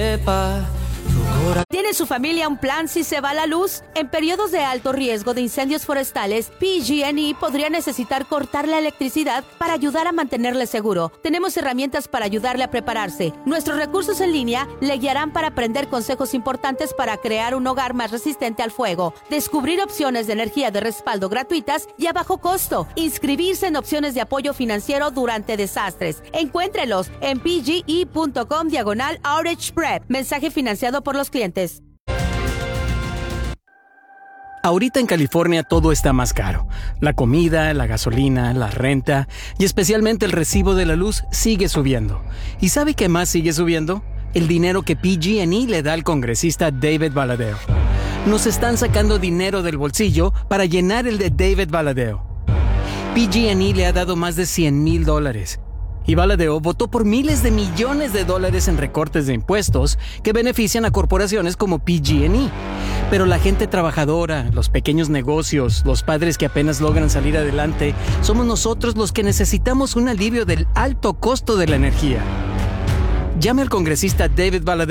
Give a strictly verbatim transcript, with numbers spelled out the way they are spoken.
sepa tu corazón. ¿Tiene su familia un plan si se va la luz? En periodos de alto riesgo de incendios forestales, P G and E podría necesitar cortar la electricidad para ayudar a mantenerle seguro. Tenemos herramientas para ayudarle a prepararse. Nuestros recursos en línea le guiarán para aprender consejos importantes para crear un hogar más resistente al fuego, descubrir opciones de energía de respaldo gratuitas y a bajo costo, inscribirse en opciones de apoyo financiero durante desastres. Encuéntrelos en pge.com diagonal outage prep. Mensaje financiado por los clientes. Ahorita en California todo está más caro. La comida, la gasolina, la renta y especialmente el recibo de la luz sigue subiendo. ¿Y sabe qué más sigue subiendo? El dinero que P G and E le da al congresista David Valadao. Nos están sacando dinero del bolsillo para llenar el de David Valadao. P G and E le ha dado más de cien mil dólares. Y Valadao votó por miles de millones de dólares en recortes de impuestos que benefician a corporaciones como P G and E. Pero la gente trabajadora, los pequeños negocios, los padres que apenas logran salir adelante, somos nosotros los que necesitamos un alivio del alto costo de la energía. Llame al congresista David Valadao